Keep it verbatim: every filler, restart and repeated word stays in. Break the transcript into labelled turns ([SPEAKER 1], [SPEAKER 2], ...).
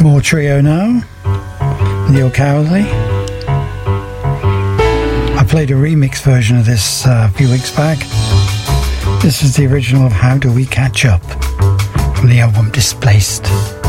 [SPEAKER 1] More trio now. Neil Cowley. I played a remix version of this uh, a few weeks back. This is the original of How Do We Catch Up from the album Displaced.